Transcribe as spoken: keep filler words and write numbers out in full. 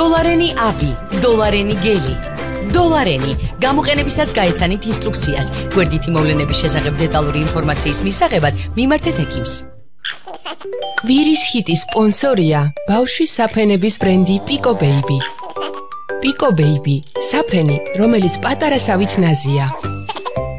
დოლარენი აბი, დოლარენი გელი. დოლარენი. გამოყენებისას გაეცანით ინსტრუქციას. გვერდითი მოვლენების შესახებ დეტალური ინფორმაციის მისაღებად მიმართეთ ექიმს. კვირის ჰიტის სპონსორია ბავშვის საფენების ბრენდი Pico Baby. Pico Baby, საფენი, რომელიც პატარა სავით ნაზია.